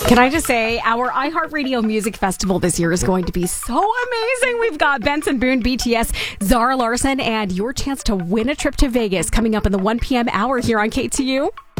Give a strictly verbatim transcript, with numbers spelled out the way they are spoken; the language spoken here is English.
Can I just say, our iHeartRadio Music Festival this year is going to be so amazing. We've got Benson Boone, B T S, Zara Larson, and your chance to win a trip to Vegas coming up in the one p.m. hour here on K T U.